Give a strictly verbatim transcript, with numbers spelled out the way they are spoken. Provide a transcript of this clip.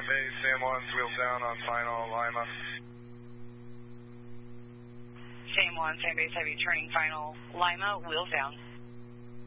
Sand Bay, Sam one's wheels down on final, Lima. Sam one, Sand Base Heavy, turning final, Lima, wheels down.